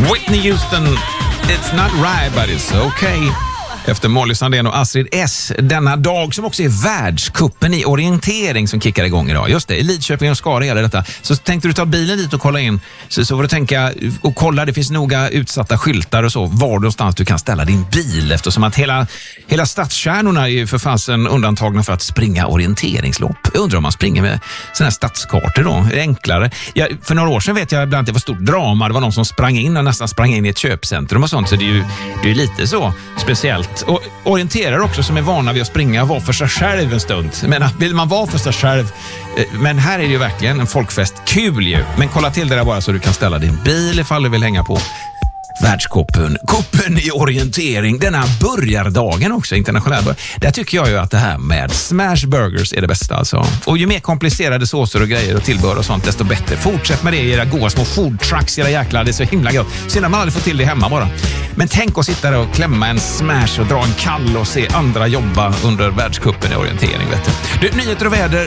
Whitney Houston, it's not right but it's okay. Efter Molly Sandén och Astrid S. Denna dag som också är världskuppen i orientering som kickar igång idag. Just det, i Lidköping och Skara gäller detta. Så tänkte du ta bilen dit och kolla in. Så får du tänka och kolla, det finns noga utsatta skyltar och så. Var någonstans du kan ställa din bil. Eftersom att hela stadskärnorna är ju för fasen undantagna för att springa orienteringslopp. Jag undrar om man springer med såna här stadskartor då. Är det enklare? För några år sedan vet jag ibland att det var stort drama. Det var någon som sprang in och nästan sprang in i ett köpcentrum och sånt. Så det är ju lite så speciellt. Och orienterar också som är vana vid att springa var för sig själv en stund. Men vill man vara för sig själv, men här är det ju verkligen en folkfest. Kul ju. Men kolla till det där bara så du kan ställa din bil ifall du vill hänga på världskuppen i orientering. Denna börjardagen också, internationell. Där tycker jag ju att det här med smash burgers är det bästa alltså. Och ju mer komplicerade såser och grejer och tillbehör och sånt, desto bättre. Fortsätt med det i era goda små food trucks, era jäklar, det är så himla gott. Synd att man aldrig får till det hemma bara. Men tänk att sitta där och klämma en smash och dra en kall och se andra jobba under världskuppen i orientering, vet du. Nyheter och väder